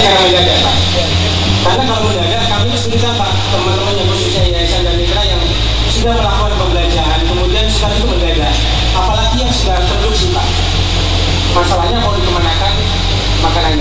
Karena mendadak Pak. Karena kalau mendadak kami kesulitan Pak, teman-teman yang khususnya yayasan dan mitra yang sudah melakukan pembelajaran, kemudian sekarang itu mendadak. Apalagi yang sudah produksi Pak. Masalahnya mau dikemanakan makanan